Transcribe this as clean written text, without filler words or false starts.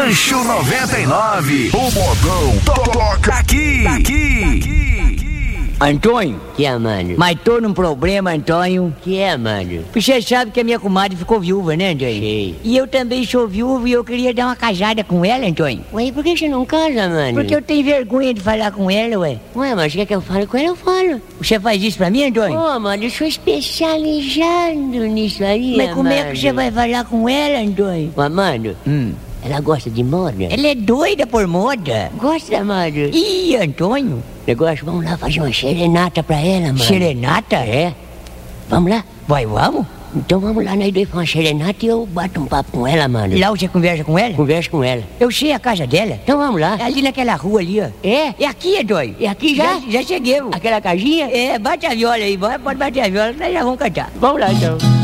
Rancho 99. O modão toca aqui. Antônio? Que é, mano? Mas tô num problema, Antônio. Que é, mano? Você sabe que a minha comadre ficou viúva, né, Antônio? Sei. E eu também sou viúvo e eu queria dar uma casada com ela, Antônio. Ué, por que você não casa, mano? Porque eu tenho vergonha de falar com ela, ué. Ué, mas quer que eu fale com ela? Eu falo. Você faz isso pra mim, Antônio? Ô, mano, eu sou especializado nisso aí, Mas como é que você vai falar com ela, Antônio? Ô, mano, ela gosta de moda? Ela é doida por moda. Gosta, mano? Ih, Antônio. Negócio, vamos lá fazer uma serenata pra ela, mano. Serenata? É. Vamos lá? Vai, vamos? Então vamos lá, nós dois pra uma serenata e eu bato um papo com ela, mano. Lá você conversa com ela? Conversa com ela. Eu sei a casa dela. Então vamos lá. É ali naquela rua ali, ó. É? É aqui, Antônio. É aqui já? Já cheguemos. Aquela casinha? É, bate a viola aí, pode bater a viola, nós já vamos cantar. Vamos lá, então.